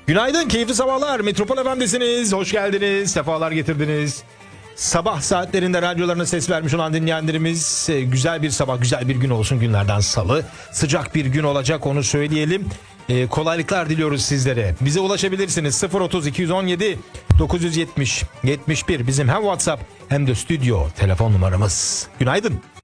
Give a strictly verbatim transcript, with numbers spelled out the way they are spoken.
Günaydın, keyifli sabahlar. Metropol F M'desiniz. Hoş geldiniz, sefalar getirdiniz. Sabah saatlerinde radyolarına ses vermiş olan dinleyenlerimiz, güzel bir sabah, güzel bir gün olsun, günlerden salı. Sıcak bir gün olacak, onu söyleyelim. Ee, kolaylıklar diliyoruz sizlere. Bize ulaşabilirsiniz. sıfır otuz iki yüz on yedi dokuz yüz yetmiş yetmiş bir bizim hem WhatsApp hem de stüdyo telefon numaramız. Günaydın.